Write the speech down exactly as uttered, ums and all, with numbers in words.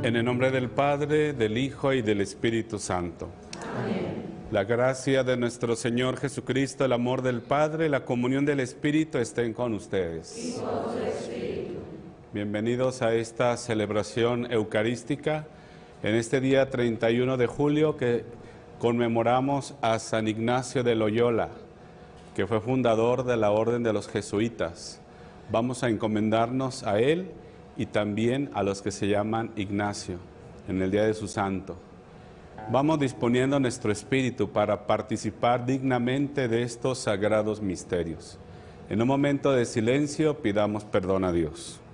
En el nombre del Padre, del Hijo y del Espíritu Santo. Amén. La gracia de nuestro Señor Jesucristo, el amor del Padre, la comunión del Espíritu estén con ustedes. Y con tu espíritu. Bienvenidos a esta celebración eucarística en este día treinta y uno de julio que conmemoramos a San Ignacio de Loyola, que fue fundador de la Orden de los Jesuitas. Vamos a encomendarnos a él y también a los que se llaman Ignacio en el día de su santo. Vamos disponiendo nuestro espíritu para participar dignamente de estos sagrados misterios. En un momento de silencio pidamos perdón a Dios.